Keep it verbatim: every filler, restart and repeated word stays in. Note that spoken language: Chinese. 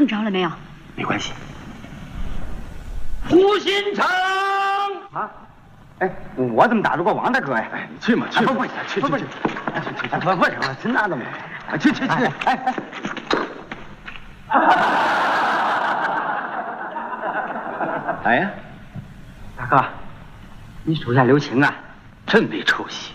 碰着了没有？ 没关系。 胡新成啊，哎，我怎么打得过王大哥呀？ 哎，你去嘛，去不不去去去去， 去去去，不不成了，真拿怎么？去去去，哎哎。哎呀，大哥，你手下留情啊，真没出息。